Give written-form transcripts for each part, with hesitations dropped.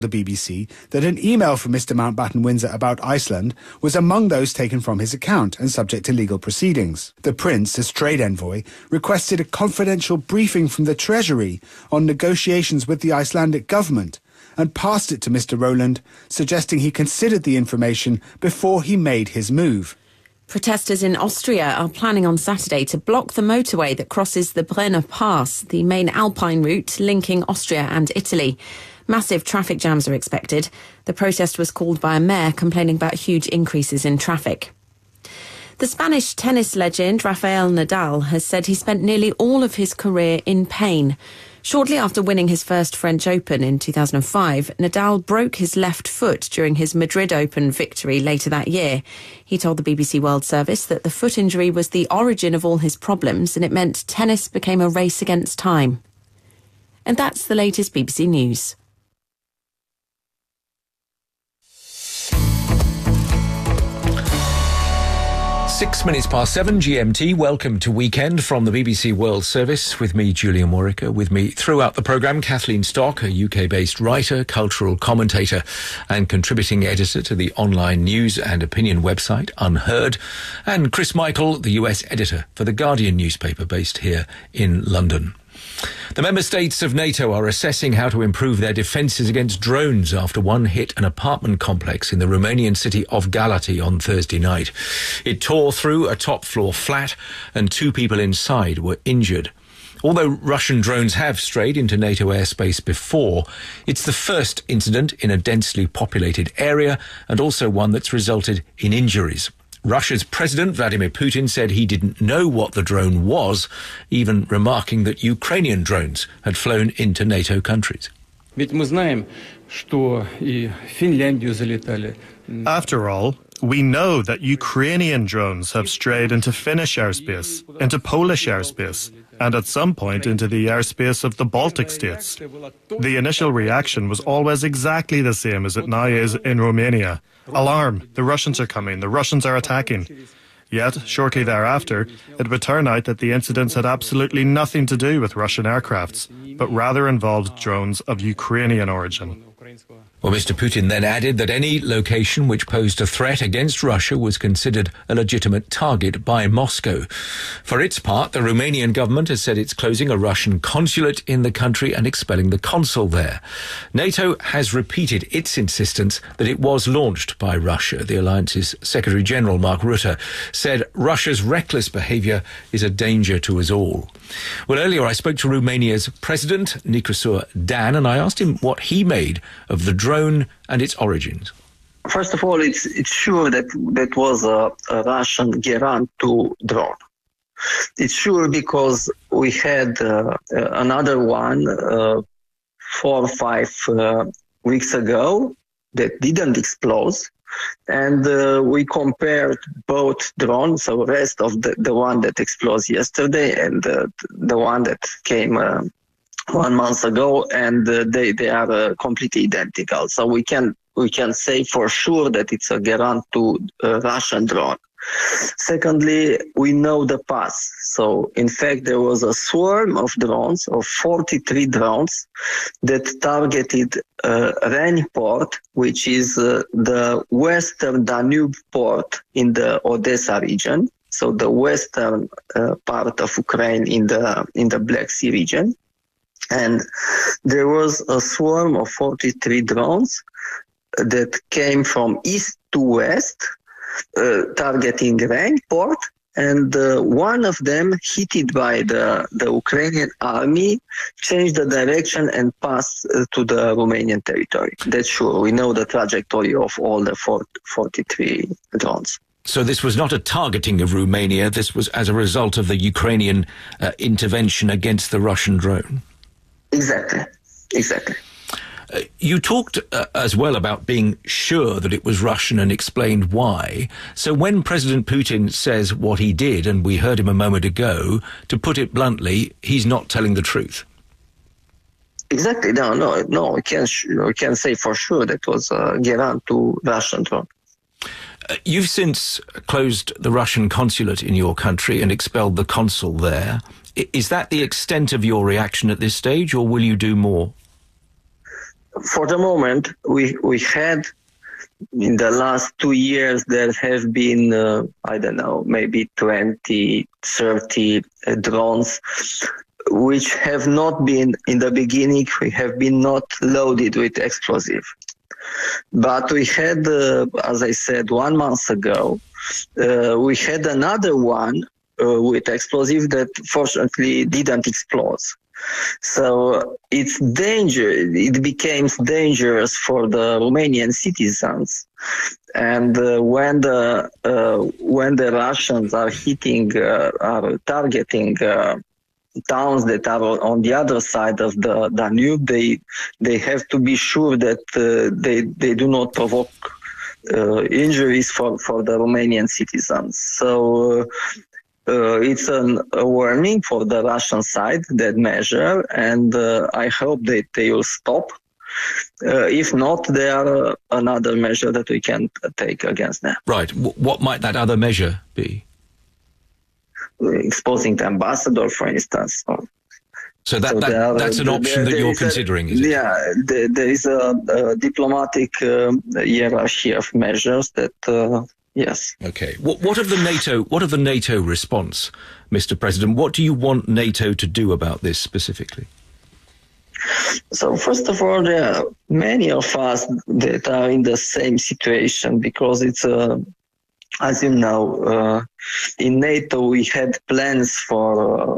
the BBC that an email from Mr Mountbatten-Windsor about Iceland was among those taken from his account and subject to legal proceedings. The Prince, as trade envoy, requested a confidential briefing from the Treasury on negotiations with the Icelandic government and passed it to Mr Rowland, suggesting he considered the information before he made his move. Protesters in Austria are planning on Saturday to block the motorway that crosses the Brenner Pass, the main Alpine route linking Austria and Italy. Massive traffic jams are expected. The protest was called by a mayor complaining about huge increases in traffic. The Spanish tennis legend Rafael Nadal has said he spent nearly all of his career in pain. Shortly after winning his first French Open in 2005, Nadal broke his left foot during his Madrid Open victory later that year. He told the BBC World Service that the foot injury was the origin of all his problems and it meant tennis became a race against time. And that's the latest BBC News. Six minutes past 7 GMT. Welcome to Weekend from the BBC World Service with me, Julian Warwicker. With me throughout the programme, Kathleen Stock, a UK-based writer, cultural commentator and contributing editor to the online news and opinion website Unheard, and Chris Michael, the US editor for The Guardian newspaper based here in London. The member states of NATO are assessing how to improve their defences against drones after one hit an apartment complex in the Romanian city of Galati on Thursday night. It tore through a top-floor flat and 2 people inside were injured. Although Russian drones have strayed into NATO airspace before, it's the first incident in a densely populated area and also one that's resulted in injuries. Russia's President Vladimir Putin said he didn't know what the drone was, even remarking that Ukrainian drones had flown into NATO countries. After all, we know that Ukrainian drones have strayed into Finnish airspace, into Polish airspace, and at some point into the airspace of the Baltic states. The initial reaction was always exactly the same as it now is in Romania. Alarm, the Russians are coming, the Russians are attacking. Yet, shortly thereafter, it would turn out that the incidents had absolutely nothing to do with Russian aircrafts, but rather involved drones of Ukrainian origin. Well, Mr. Putin then added that any location which posed a threat against Russia was considered a legitimate target by Moscow. For its part, the Romanian government has said it's closing a Russian consulate in the country and expelling the consul there. NATO has repeated its insistence that it was launched by Russia. The alliance's Secretary-General, Mark Rutte, said Russia's reckless behaviour is a danger to us all. Well, earlier I spoke to Romania's President, Nicolae Dan, and I asked him what he made of the drone and its origins. First of all, it's sure that that was a Russian Geran 2 drone. It's sure because we had another one 4 or 5 weeks ago that didn't explode. And we compared both drones, so the rest of the one that exploded yesterday and the one that came 1 month ago, and they are completely identical. So we can say for sure that it's a Geran 2 Russian drone. Secondly, we know the path. So, in fact, there was a swarm of drones, of 43 drones, that targeted Reni port, which is the western Danube port in the Odessa region. So, the western part of Ukraine in the Black Sea region. And there was a swarm of 43 drones that came from east to west, targeting Reni port, and one of them, hit by the Ukrainian army, changed the direction and passed to the Romanian territory. That's sure. We know the trajectory of all the 43 drones. So this was not a targeting of Romania. This was as a result of the Ukrainian intervention against the Russian drone. Exactly. You talked as well about being sure that it was Russian and explained why. So when President Putin says what he did, and we heard him a moment ago, to put it bluntly, he's not telling the truth. Exactly. No. We can say for sure that was a Geran 2 Russian drone. You've since closed the Russian consulate in your country and expelled the consul there. Is that the extent of your reaction at this stage, or will you do more? for the moment, we had, in the last 2 years, there have been, I don't know, maybe 20, 30 drones, which have not been, in the beginning, we have been not loaded with explosive. But we had, as I said, 1 month ago, we had another one with explosive that fortunately didn't explode. So it became dangerous for the Romanian citizens. And when the Russians are targeting towns that are on the other side of the Danube, they have to be sure that they do not provoke injuries for the Romanian citizens. So it's a warning for the Russian side, that measure, and I hope that they will stop. If not, there are another measure that we can take against them. Right. What might that other measure be? Exposing the ambassador, for instance. So that's an option that you're considering, is it? Yeah, there is a diplomatic hierarchy of measures that. Yes. Okay. What of the NATO response, Mr. President? What do you want NATO to do about this specifically? So first of all, there are many of us that are in the same situation, because it's as you know, in NATO we had plans for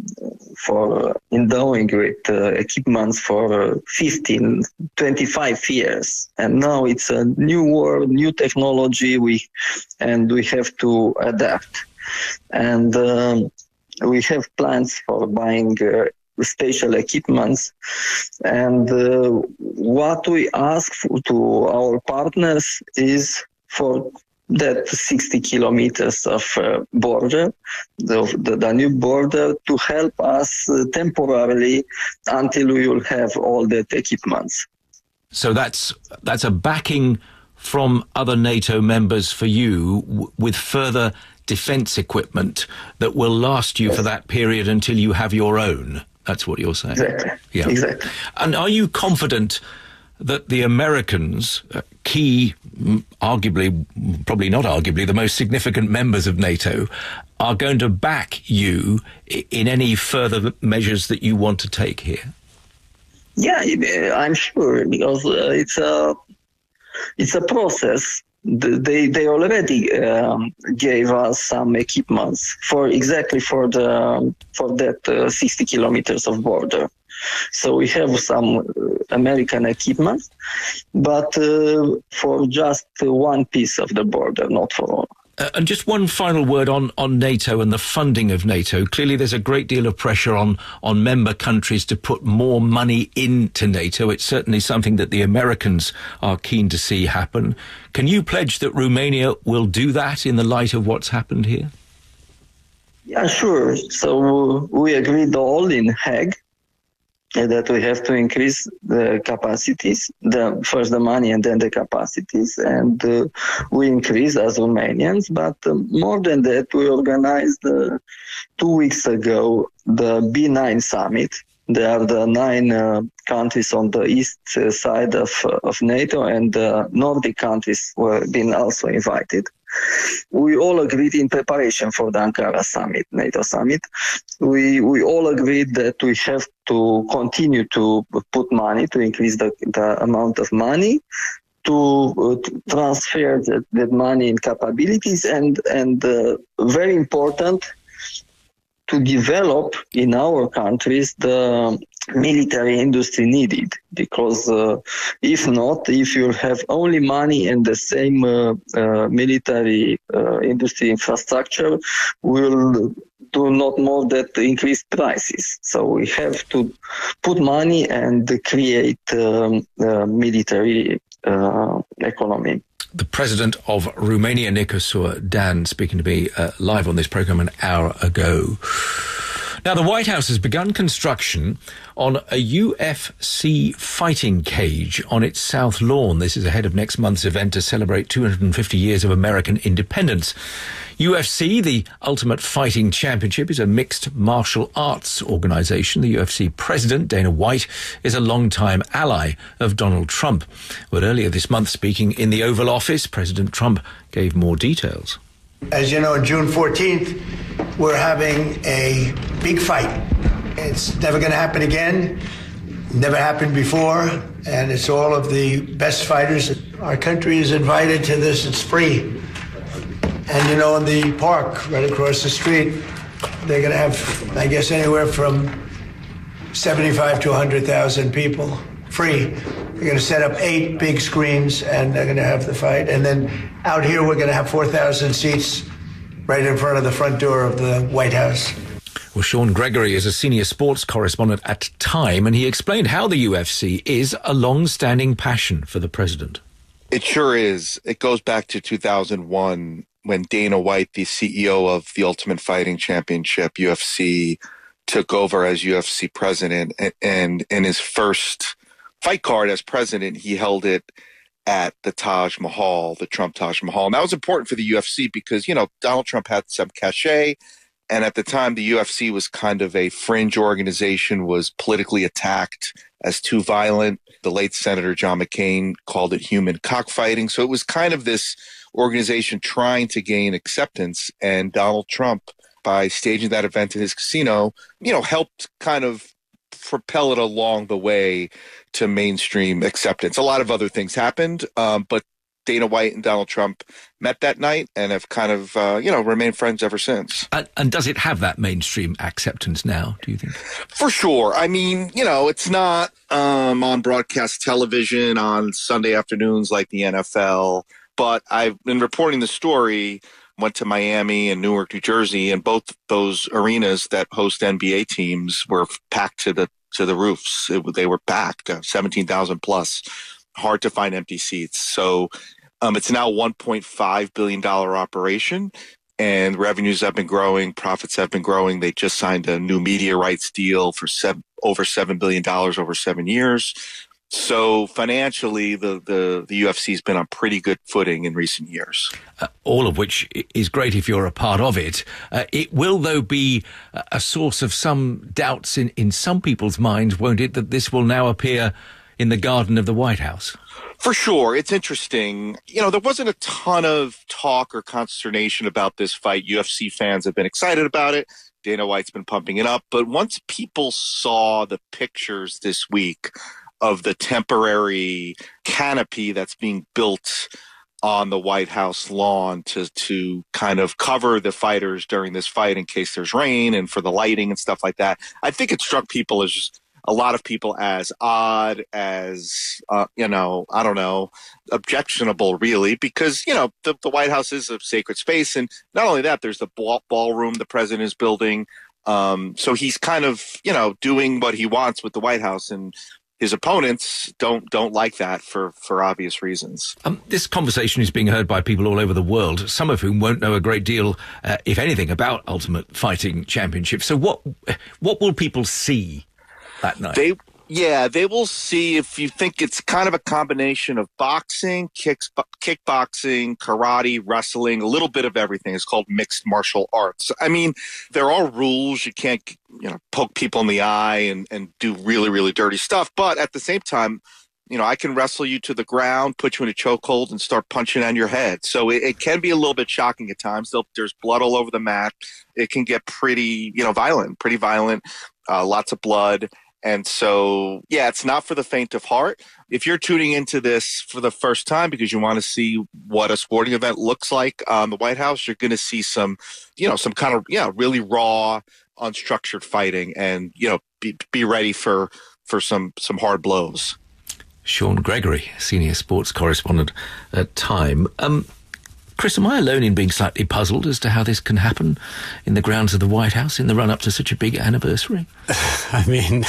endowing with equipments for 15, 25 years. And now it's a new world, new technology, and we have to adapt. And we have plans for buying special equipments. And what we ask to our partners is for that 60 kilometers of border, the Danube border, to help us temporarily until we will have all that equipments. So that's a backing from other NATO members for you with further defence equipment that will last you for that period until you have your own. That's what you're saying. Exactly. Yeah. Exactly. And are you confident that the Americans, key, arguably, probably not arguably, the most significant members of NATO, are going to back you in any further measures that you want to take here? Yeah, I'm sure, because it's a process. They already gave us some equipments for that 60 kilometers of border. So we have some American equipment, but for just one piece of the border, not for all. And just one final word on NATO and the funding of NATO. Clearly there's a great deal of pressure on member countries to put more money into NATO. It's certainly something that the Americans are keen to see happen. Can you pledge that Romania will do that in the light of what's happened here? Yeah, sure. So we agreed all in Hague that we have to increase the capacities, first the money and then the capacities, and we increase as Romanians. But more than that, we organized 2 weeks ago the B9 summit. There are the 9 countries on the east side of NATO, and the Nordic countries were being also invited. We all agreed in preparation for the Ankara summit, NATO summit. We all agreed that we have to continue to put money, to increase the amount of money, to transfer that money in capabilities, and very important, to develop in our countries the military industry needed, because if not, if you have only money and the same military industry infrastructure, will do not more than increase prices. So we have to put money and create military economy. The president of Romania, Nicos Dan, speaking to me live on this programme an hour ago. Now, the White House has begun construction on a UFC fighting cage on its south lawn. This is ahead of next month's event to celebrate 250 years of American independence. UFC, the Ultimate Fighting Championship, is a mixed martial arts organization. The UFC president, Dana White, is a longtime ally of Donald Trump. But earlier this month, speaking in the Oval Office, President Trump gave more details. As you know, on June 14th, we're having a big fight. It's never going to happen again. Never happened before. And it's all of the best fighters. Our country is invited to this. It's free. And, you know, in the park right across the street, they're going to have, I guess, anywhere from 75 to 100,000 people free. They're going to set up 8 big screens, and they're going to have the fight. And then out here, we're going to have 4,000 seats right in front of the front door of the White House. Well, Sean Gregory is a senior sports correspondent at Time, and he explained how the UFC is a long-standing passion for the president. It sure is. It goes back to 2001 when Dana White, the CEO of the Ultimate Fighting Championship, UFC, took over as UFC president. And in his first fight card as president, he held it at the Taj Mahal, the Trump Taj Mahal. And that was important for the UFC because, you know, Donald Trump had some cachet. And at the time, the UFC was kind of a fringe organization, was politically attacked as too violent. The late Senator John McCain called it human cockfighting. So it was kind of this organization trying to gain acceptance. And Donald Trump, by staging that event in his casino, you know, helped kind of propel it along the way to mainstream acceptance. A lot of other things happened, but Dana White and Donald Trump met that night and have kind of, remained friends ever since. And does it have that mainstream acceptance now, do you think? For sure. I mean, you know, it's not on broadcast television on Sunday afternoons like the NFL, but I've been reporting the story, went to Miami and Newark, New Jersey, and both those arenas that host NBA teams were packed to the roofs. They were packed, 17,000 plus. Hard to find empty seats. So it's now a $1.5 billion operation, and revenues have been growing, profits have been growing. They just signed a new media rights deal for over $7 billion over 7 years. So financially, the UFC has been on pretty good footing in recent years. All of which is great if you're a part of it. It will, though, be a source of some doubts in some people's minds, won't it, that this will now appear in the garden of the White House? For sure. It's interesting. You know, there wasn't a ton of talk or consternation about this fight. UFC fans have been excited about it. Dana White's been pumping it up. But once people saw the pictures this week of the temporary canopy that's being built on the White House lawn to kind of cover the fighters during this fight in case there's rain and for the lighting and stuff like that, I think it struck people as just a lot of people as odd, as, objectionable, really, because, you know, the White House is a sacred space. And not only that, there's the ballroom the president is building. So he's kind of, you know, doing what he wants with the White House, and his opponents don't like that for obvious reasons. This conversation is being heard by people all over the world, some of whom won't know a great deal, if anything, about Ultimate Fighting Championship. So what will people see that night? They will see, if you think it's kind of a combination of boxing, kickboxing, karate, wrestling, a little bit of everything. It's called mixed martial arts. I mean, there are rules. You can't, poke people in the eye and do really, really dirty stuff. But at the same time, I can wrestle you to the ground, put you in a chokehold, and start punching on your head. So it can be a little bit shocking at times. There's blood all over the mat. It can get pretty violent, lots of blood. And so, yeah, it's not for the faint of heart. If you're tuning into this for the first time because you want to see what a sporting event looks like on the White House, you're going to see some kind of, really raw, unstructured fighting, and, be ready for some hard blows. Sean Gregory, senior sports correspondent at Time. Chris, am I alone in being slightly puzzled as to how this can happen in the grounds of the White House in the run-up to such a big anniversary? I mean,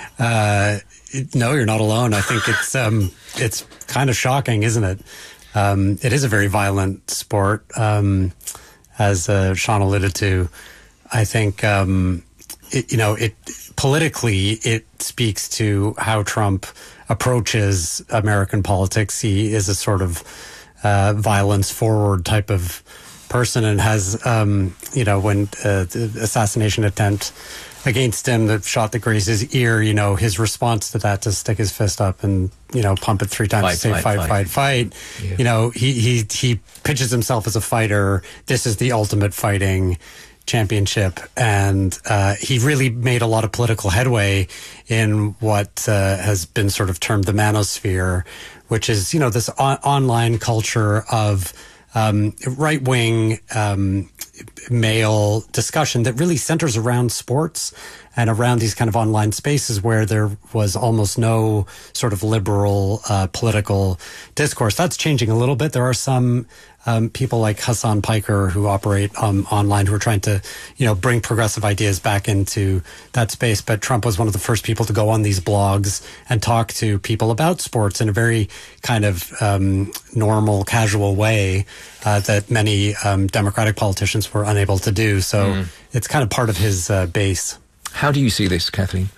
no, you're not alone. I think it's kind of shocking, isn't it? It is a very violent sport, as Sean alluded to. I think politically, it speaks to how Trump approaches American politics. He is a sort of violence forward type of person, and has, when the assassination attempt against him that shot that grazed his ear, his response to that, to stick his fist up and, pump it 3 times to say fight. Yeah. He pitches himself as a fighter. This is the ultimate fighting championship. And he really made a lot of political headway in what has been sort of termed the manosphere, which is, this online culture of right-wing male discussion that really centers around sports and around these kind of online spaces where there was almost no sort of liberal political discourse. That's changing a little bit. There are some people like Hassan Piker who operate online who are trying to, bring progressive ideas back into that space. But Trump was one of the first people to go on these blogs and talk to people about sports in a very kind of normal, casual way that many Democratic politicians were unable to do. So it's kind of part of his base. How do you see this, Kathleen?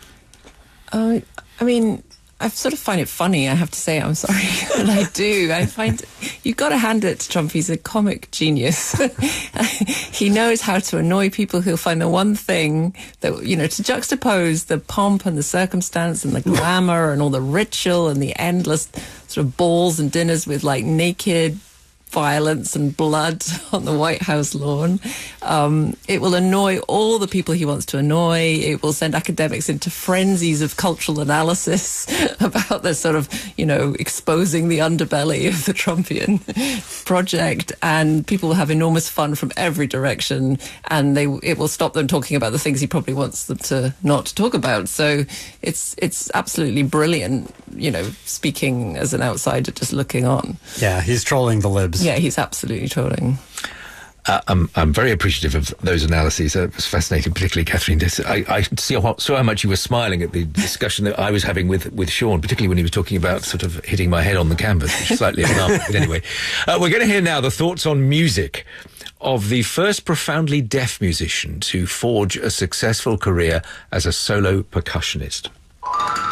I sort of find it funny, I have to say. I'm sorry, but I do. I find you've got to hand it to Trump. He's a comic genius. He knows how to annoy people. He'll find the one thing that, to juxtapose the pomp and the circumstance and the glamour and all the ritual and the endless sort of balls and dinners with like naked violence and blood on the White House lawn. It will annoy all the people he wants to annoy. It will send academics into frenzies of cultural analysis about the sort of, exposing the underbelly of the Trumpian project. And people will have enormous fun from every direction. And it will stop them talking about the things he probably wants them to not talk about. So it's absolutely brilliant, speaking as an outsider, just looking on. Yeah, he's trolling the libs. Yeah, he's absolutely trolling. I'm very appreciative of those analyses. It was fascinating, particularly Kathleen. I saw how much you were smiling at the discussion that I was having with Sean, particularly when he was talking about sort of hitting my head on the canvas, which is slightly alarming. But anyway, we're going to hear now the thoughts on music of the first profoundly deaf musician to forge a successful career as a solo percussionist.